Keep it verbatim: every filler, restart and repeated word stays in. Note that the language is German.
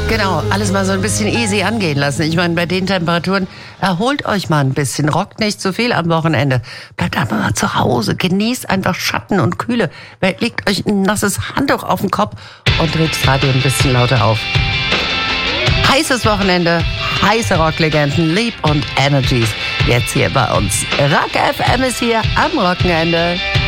Genau, alles mal so ein bisschen easy angehen lassen. Ich meine, bei den Temperaturen, erholt euch mal ein bisschen. Rockt nicht zu viel am Wochenende. Bleibt einfach mal zu Hause. Genießt einfach Schatten und Kühle. Legt euch ein nasses Handtuch auf den Kopf und dreht das Radio ein bisschen lauter auf. Heißes Wochenende, heiße Rocklegenden, Leap und Energies. Jetzt hier bei uns. Rock F M ist hier am Wochenende.